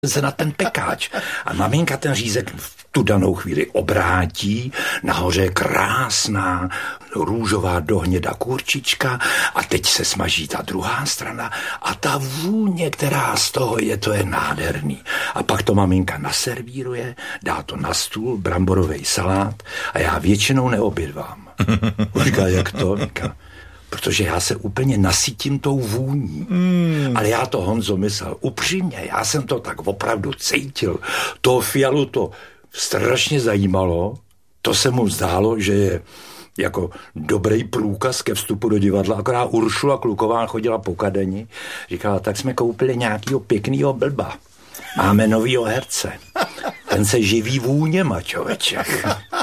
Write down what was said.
se na ten pekáč. A maminka ten řízek v tu danou chvíli obrátí, nahoře krásná růžová dohněda kurčička a teď se smaží ta druhá strana a ta vůně, která z toho je, to je nádherný. A pak to maminka naservíruje, dá to na stůl, bramborový salát a já většinou neobědvám. Říká, jak to? Říká, protože já se úplně nasytím tou vůní. Ale já to, Honzo, myslel upřímně, já jsem to tak opravdu cítil. Toho Fialu to strašně zajímalo, to se mu zdálo, že je jako dobrý průkaz ke vstupu do divadla, akorát Uršula Kluková chodila po Kadeni, říkala, tak jsme koupili nějakýho pěknýho blba. Máme novýho herce. Ten se živí vůněma, člověče.